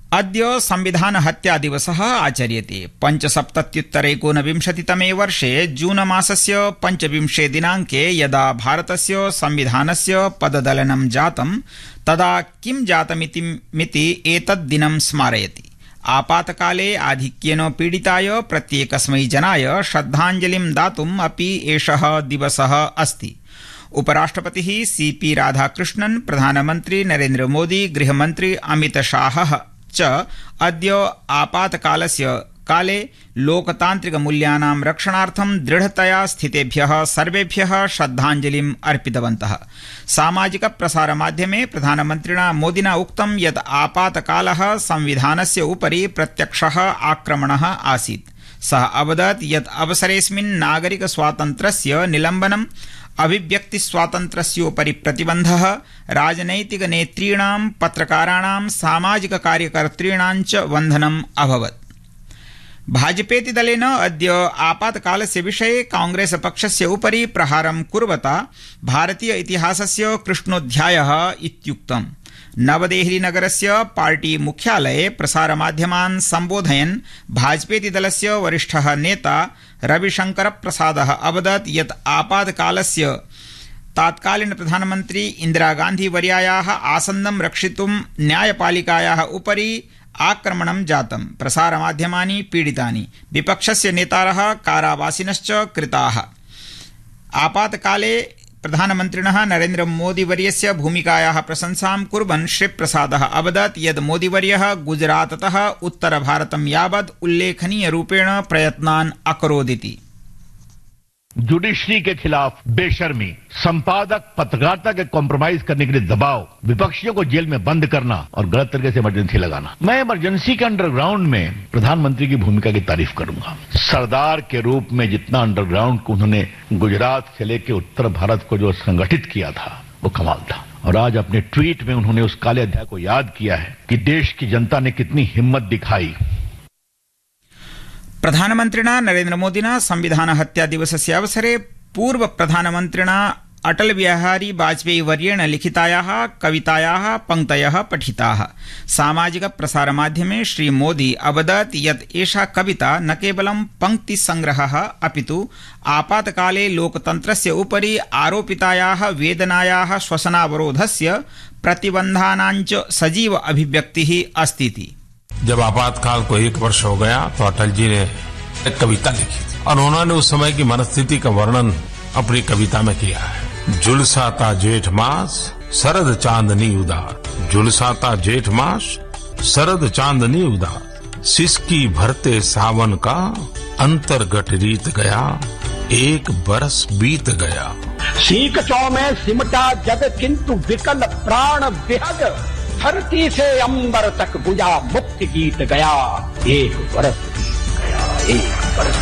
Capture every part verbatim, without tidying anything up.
अद्य संविधान हत्या दिवसः आचर्यते। पञ्चसप्तत्युत्तरैकोनविंशतितमे वर्षे जून मासस्य पञ्चविंशे दिनाङ्के यदा भारतस्य संविधानस्य पददलनं जातं तदा किं जातमिति एतद् दिनं स्मारयति। आपातकाले आधिक्येन पीडिताय प्रत्येकस्मै जनाय श्रद्धाञ्जलिं दातुम् अपि एषः दिवसः अस्ति। उपराष्ट्रपतिः सी पी राधाकृष्णन्, प्रधानमन्त्री नरेन्द्र मोदी, गृहमन्त्री अमित शाहः च अद्य आपातकालस्य काले लोकतान्त्रिकमूल्यानां रक्षणार्थं दृढतया स्थितेभ्यः सर्वेभ्यः श्रद्धाञ्जलिम् अर्पितवन्तः। सामाजिक प्रसारमाध्यमे प्रधानमन्त्रिणा मोदिना उक्तं यत् आपातकालः संविधानस्य उपरि प्रत्यक्षः आक्रमणः आसीत्। सः अवदत् यत् अवसरेऽस्मिन् नागरिक स्वातन्त्र्यस्य निलम्बनम्, अभिव्यक्ति स्वातन्त्र्यस्योपरि प्रतिबन्धः, राजनैतिक नेतॄणां, पत्रकाराणां, सामाजिक कार्यकर्तॄणां च बन्धनम् अभवत्। भाजपेति दलेन अद्य आपातकालस्य विषये कांग्रेस पक्षस्य उपरि प्रहारं कुर्वता भारतीय इतिहासस्य कृष्णोऽध्यायः इत्युक्तम्। नवदेहली नगरस्य पार्टी मुख्यालये प्रसारमाध्यमान् सम्बोधयन् भाजपेति दलस्य वरिष्ठः नेता रविशंकर प्रसादः अवदत् यत् आपातकालस्य तत्कालीन प्रधानमन्त्री इंदिरा गांधी वर्यायाः आसन्दं रक्षितुं न्यायपालिकायाः उपरि आक्रमणं जातं। प्रसारमाध्यमानि पीडितानि, विपक्षस्य नेतारः कारावासिनश्च कृताः। आपातकाले प्रधानमन्त्रिणः नरेन्द्र मोदीवर्यस्य भूमिकायाः प्रशंसां कुर्वन् श्रीप्रसादः अवदत् यत् मोदीवर्यः गुजराततः उत्तरभारतं यावत् उल्लेखनीयरूपेण प्रयत्नान् अकरोदिति। जुडिशरी के खिलाफ बेशर्मी, संपादक पत्रकारिता के कॉम्प्रोमाइज करने के लिए दबाव, विपक्षियों को जेल में बंद करना और गलत तरीके से इमरजेंसी लगाना। मैं इमरजेंसी के अंडरग्राउंड में प्रधानमंत्री की भूमिका की तारीफ करूंगा। सरदार के रूप में जितना अंडरग्राउंड को उन्होंने गुजरात से लेकर उत्तर भारत को जो संगठित किया था वो कमाल था। और आज अपने ट्वीट में उन्होंने उस काले अध्याय को याद किया है कि देश की जनता ने कितनी हिम्मत दिखाई। प्रधानमन्त्रिणा नरेन्द्र मोदिना संविधान हत्या दिवसस्य अवसरे पूर्व प्रधानमन्त्रिणा अटल बिहारी वाजपेयी वर्येण लिखितायाः कवितायाः पङ्क्तयः पठिताः। सामाजिक प्रसारमाध्यमे श्रीमोदी अवदत् यत् एषा कविता न केवलं पङ्क्तिसङ्ग्रहः अपितु आपातकाले लोकतन्त्रस्य उपरि आरोपितायाः वेदनायाः श्वसनावरोधस्य प्रतिबन्धानां च सजीव अभिव्यक्तिः अस्तीति। जब आपातकाल को एक वर्ष हो गया तो अटल जी ने एक कविता लिखी थी और उन्होंने उस समय की मनस्थिति का वर्णन अपनी कविता में किया है। जुलसाता जेठ मास शरद चांदनी उदार, जुलसाता जेठ मास शरद चांदनी उदार, सिसकी भरते सावन का अंतर्गत रीत गया, एक बरस बीत गया। सीख चौ में सिमटा जग किंतु विकल प्राण विहग, धरती से अंबर तक गुजा मुक्ति गीत गया, एक बरस गया, एक बरस।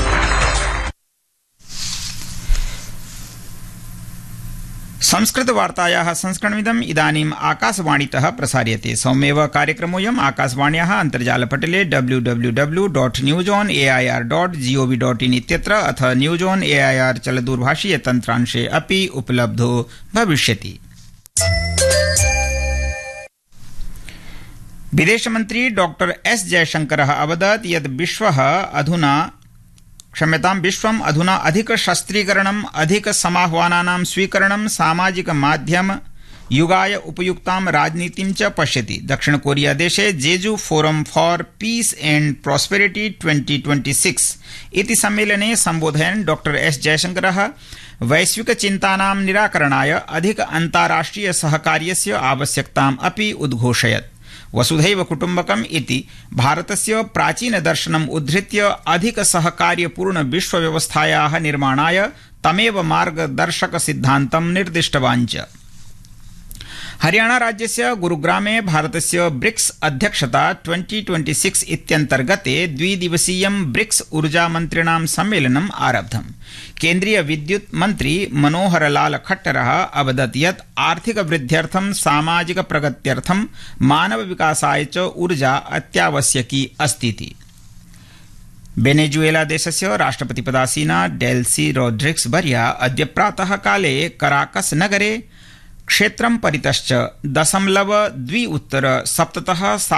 संस्कृत वार्तायाः संस्करणमिदम् इदानीम् आकाशवाणीतः प्रसार्यते। सौम्येव कार्यक्रमोऽयम् आकाशवाण्याः अन्तर्जालपटले W W W dot news on A I R dot G O V dot in इत्यत्र अथ news on A I R चलदूरभाषीयतन्त्रांशे अपि उपलब्धो भविष्यति। विदेशमन्त्री डॉक्टर एस जयशंकरः अवदत् यत् विश्वः अधुना क्षम्यतां विश्वम् अधुना अधिक शस्त्रीकरणम्, अधिक समाह्वानानां स्वीकरणं, सामाजिक माध्यम युगाय उपयुक्तां राजनीतिं च पश्यति। दक्षिण कोरिया देशे जेजू forum for piece and prosperity twenty twenty six इति सम्मेलने सम्बोधयन् डॉक्टर एस जयशंकरः वैश्विक चिन्तानां निराकरणाय अधिक अन्ताराष्ट्रिय सहकार्यस्य आवश्यकताम् अपि उद्घोषयत्। वसुधैव कुटुम्बकम् इति भारतस्य प्राचीनदर्शनम् उद्धृत्य अधिक सहकार्यपूर्ण विश्वव्यवस्थायाः निर्माणाय तमेव मार्गदर्शकसिद्धान्तं निर्दिष्टवान् च। हरियाणा राज्यस्य गुरुग्रामे भारतस्य ब्रिक्स अध्यक्षता ट्वेंटी ट्वेंटी सिक्स इत्यन्तर्गते द्विदिवसीयं ब्रिक्स ऊर्जामन्त्रिणां सम्मेलनम् आरब्धम्। केन्द्रीय विद्युत् मन्त्री मनोहरलाल खट्टरः अवदत् यत् आर्थिक वृद्ध्यर्थं, सामाजिक प्रगत्यर्थं, मानव विकासाय च ऊर्जा अत्यावश्यकी अस्तीति। वेनेजुएला देशस्य राष्ट्रपतिपदासीना डेल्सी रोड्रिग्स वर्या अद्य प्रातः काले कराकस नगरे क्षेत्रं परितश्च दशमलव द्वि उत्तर सप्ततः